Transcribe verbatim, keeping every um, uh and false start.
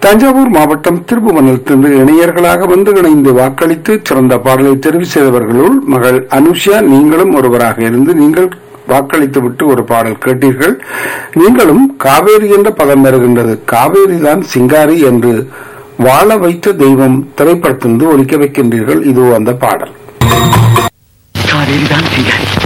தஞ்சாவூர் மாவட்டம் திருப்புவனத்திலிருந்து இணையர்களாக வந்து இணைந்து வாக்களித்து சிறந்த பாடலை தெரிவு செய்தவர்களுள் மகள் அனுஷா நீங்களும் ஒருவராக இருந்து நீங்கள் வாக்களித்து விட்டு ஒரு பாடல் கேட்டீர்கள். நீங்களும் காவேரி என்ற பதம் வருகின்றது, காவேரி தான் சிங்காரி என்று வாழ வைத்த தெய்வம் திரைப்படத்திலிருந்து ஒலிக்க வைக்கின்றீர்கள். இது அந்த பாடல்.